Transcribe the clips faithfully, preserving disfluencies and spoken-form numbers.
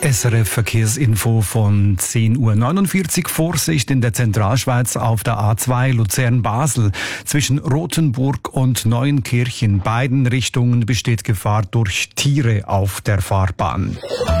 S R F-Verkehrsinfo von zehn Uhr neunundvierzig. Vorsicht in der Zentralschweiz auf der A zwei Luzern-Basel. Zwischen Rothenburg und Neuenkirchen. In beiden Richtungen besteht Gefahr durch Tiere auf der Fahrbahn.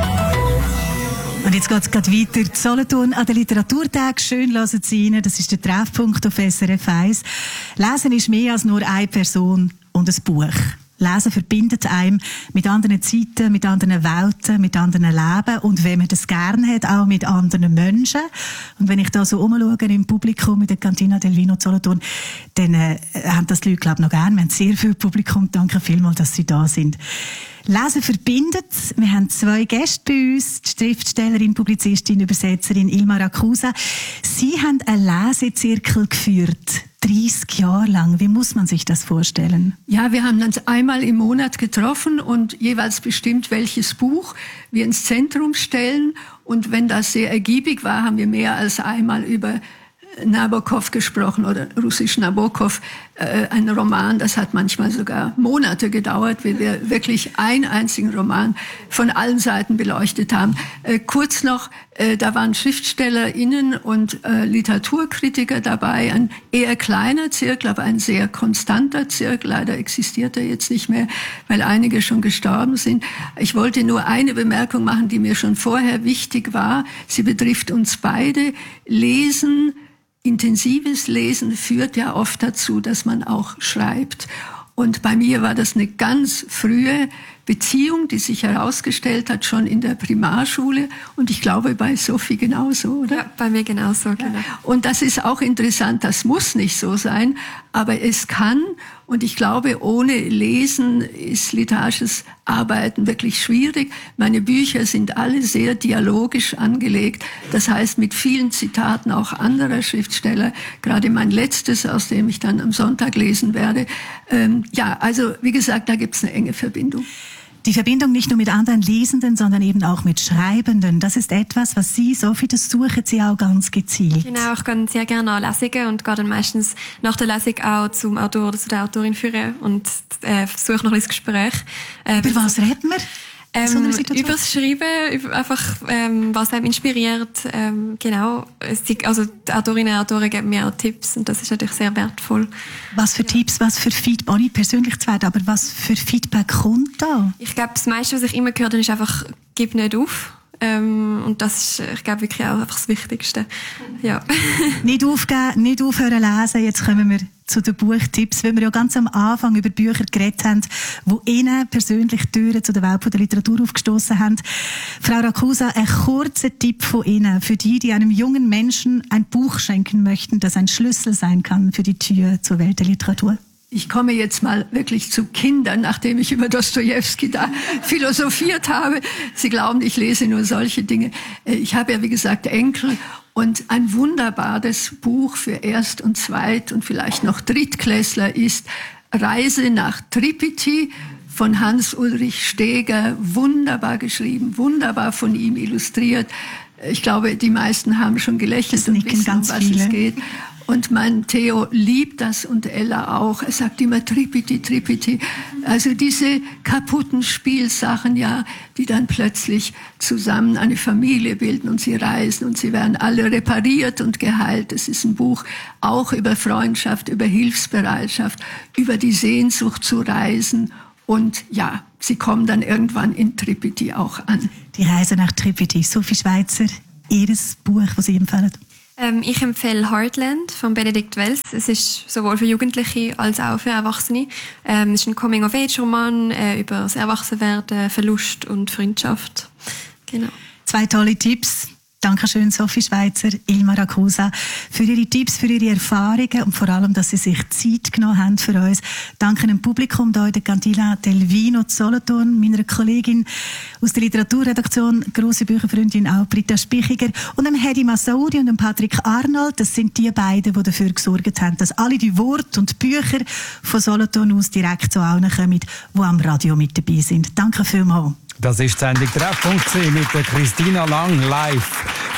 Und jetzt geht es gerade weiter. Solothurn an den Literaturtagen. Schön hören Sie rein. Das ist der Treffpunkt auf S R F eins. Lesen ist mehr als nur eine Person und ein Buch. Lesen verbindet einem mit anderen Zeiten, mit anderen Welten, mit anderen Leben und wenn man das gerne hat, auch mit anderen Menschen. Und wenn ich da so umschaue im Publikum in der Cantina del Vino Solothurn, dann äh, haben das die Leute, glaube ich, noch gerne. Wir haben sehr viel Publikum. Danke vielmals, dass Sie da sind. Lesen verbindet. Wir haben zwei Gäste bei uns, die Schriftstellerin, Publizistin, Übersetzerin Ilma Rakusa. Sie haben einen Lesezirkel geführt. dreißig Jahre lang. Wie muss man sich das vorstellen? Ja, wir haben uns einmal im Monat getroffen und jeweils bestimmt, welches Buch wir ins Zentrum stellen. Und wenn das sehr ergiebig war, haben wir mehr als einmal über Nabokov gesprochen oder russisch Nabokov, äh, ein Roman, das hat manchmal sogar Monate gedauert, weil wir wirklich einen einzigen Roman von allen Seiten beleuchtet haben. Äh, kurz noch, äh, da waren SchriftstellerInnen und äh, Literaturkritiker dabei, ein eher kleiner Zirkel, aber ein sehr konstanter Zirkel. Leider existiert er jetzt nicht mehr, weil einige schon gestorben sind. Ich wollte nur eine Bemerkung machen, die mir schon vorher wichtig war. Sie betrifft uns beide. Lesen, intensives Lesen führt ja oft dazu, dass man auch schreibt. Und bei mir war das eine ganz frühe Beziehung, die sich herausgestellt hat, schon in der Primarschule. Und ich glaube, bei Sophie genauso, oder? Ja, bei mir genauso, genau. Ja. Und das ist auch interessant, das muss nicht so sein, aber es kann. Und ich glaube, ohne Lesen ist literarisches Arbeiten wirklich schwierig. Meine Bücher sind alle sehr dialogisch angelegt. Das heißt, mit vielen Zitaten auch anderer Schriftsteller. Gerade mein letztes, aus dem ich dann am Sonntag lesen werde. Ähm, ja, also wie gesagt, da gibt es eine enge Verbindung. Die Verbindung nicht nur mit anderen Lesenden, sondern eben auch mit Schreibenden. Das ist etwas, was Sie, Sophie, das suchen Sie auch ganz gezielt. Genau, ich gehe sehr gerne an Lesungen und gehe dann meistens nach der Lesung auch zum Autor oder zu der Autorin führen und äh, suche noch ein Gespräch. Äh, Über was reden wir? Ähm, über das Schreiben, über einfach, ähm, was einem inspiriert, ähm, genau. Also, die Autorinnen und Autoren geben mir auch Tipps und das ist natürlich sehr wertvoll. Was für ja. Tipps, was für Feedback, ohne persönlich zu werden, aber was für Feedback kommt da? Ich glaube, das meiste, was ich immer gehört habe, ist einfach, gib nicht auf. Ähm, und das ist, ich glaube, wirklich auch einfach das Wichtigste. Ja. Nicht aufgeben, nicht aufhören lesen. Jetzt kommen wir zu den Buchtipps, weil wir ja ganz am Anfang über Bücher geredet haben, die Ihnen persönlich die Türen zu der Welt der Literatur aufgestoßen haben. Frau Rakusa, ein kurzer Tipp von Ihnen für die, die einem jungen Menschen ein Buch schenken möchten, das ein Schlüssel sein kann für die Tür zur Welt der Literatur. Ich komme jetzt mal wirklich zu Kindern, nachdem ich über Dostojewski da philosophiert habe. Sie glauben, ich lese nur solche Dinge. Ich habe ja, wie gesagt, Enkel und ein wunderbares Buch für Erst- und Zweit- und vielleicht noch Drittklässler ist Reise nach Tripiti von Hans-Ulrich Steger. Wunderbar geschrieben, wunderbar von ihm illustriert. Ich glaube, die meisten haben schon gelächelt und wissen, um was es geht. Und mein Theo liebt das und Ella auch. Er sagt immer Tripiti, Tripiti. Also diese kaputten Spielsachen, ja, die dann plötzlich zusammen eine Familie bilden und sie reisen und sie werden alle repariert und geheilt. Es ist ein Buch auch über Freundschaft, über Hilfsbereitschaft, über die Sehnsucht zu reisen. Und ja, sie kommen dann irgendwann in Tripiti auch an. Die Reise nach Tripiti. Sophie Schweizer, Ihres Buch, das Sie empfehlen? Ähm, ich empfehle Heartland von Benedikt Wells. Es ist sowohl für Jugendliche als auch für Erwachsene. Ähm, es ist ein Coming-of-Age-Roman äh, über das Erwachsenwerden, Verlust und Freundschaft. Genau. Zwei tolle Tipps. Dankeschön, Sophie Schweizer, Ilma Rakusa, für Ihre Tipps, für Ihre Erfahrungen und vor allem, dass Sie sich Zeit genommen haben für uns. Danke dem Publikum hier in der Cantina del Vino Solothurn, meiner Kollegin aus der Literaturredaktion, grosse Bücherfreundin auch, Britta Spichiger, und dem Hedi Massaoudi und dem Patrick Arnold. Das sind die beiden, die dafür gesorgt haben, dass alle die Worte und Bücher von Solothurn aus direkt zu allen kommen, die am Radio mit dabei sind. Danke vielmals. Das ist die Sendung Treffpunkt mit der Christina Lang live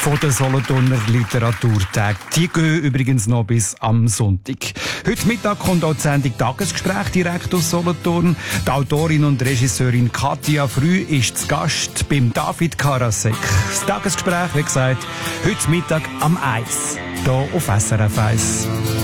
von den Solothurner Literaturtagen. Die gehen übrigens noch bis am Sonntag. Heute Mittag kommt auch die Sendung Tagesgespräch direkt aus Solothurn. Die Autorin und Regisseurin Katja Früh ist zu Gast beim David Karasek. Das Tagesgespräch, wie gesagt, heute Mittag am eins, hier auf S R F eins.